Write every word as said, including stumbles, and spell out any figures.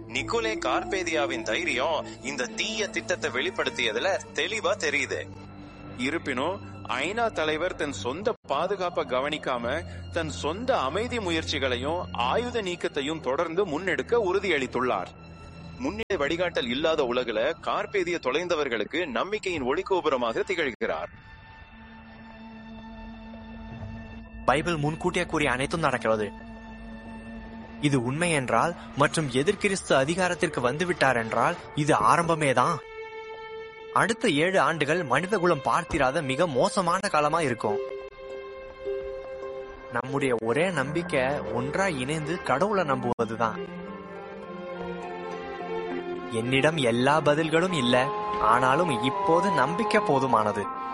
Nicolai கார்பேதியாவின் தைரியம் இந்த தீய திட்டத்தை வெளிப்படுத்தியதுல தெளிவா தெரியுது. இருப்பினும் ஐநா தலைவர் தன் சொந்த பாதுகாப்பை கவனிக்காம தன் சொந்த அமைதி முயற்சிகளையும் ஆயுத நீக்கத்தையும் தொடர்ந்து முன்னெடுக்க உறுதியளித்துள்ளார். முன்னிலை வழிகாட்டல் இல்லாத உலகில கார்பேதிய தொலைந்தவர்களுக்கு நம்பிக்கையின் ஒளிகோபுரமாக திகழ்கிறார். பைபிள் முன்கூட்டியே கூறிய அனைத்தும் நடக்கிறது. இது உண்மை என்றால் மற்றும் எதிர்கிறிஸ்து அதிகாரத்திற்கு வந்துவிட்டார் என்றால் இது ஆரம்பமேதான். அடுத்த ஏழு ஆண்டுகள் மனிதகுலம் பார்த்திராத மிக மோசமான காலமா இருக்கும். நம்முடைய ஒரே நம்பிக்கை ஒன்றாய் இணைந்து கடவுளை நம்புவதுதான். என்னிடம் எல்லா பதில்களும் இல்ல, ஆனாலும் இப்போது நம்பிக்கை போதுமானது.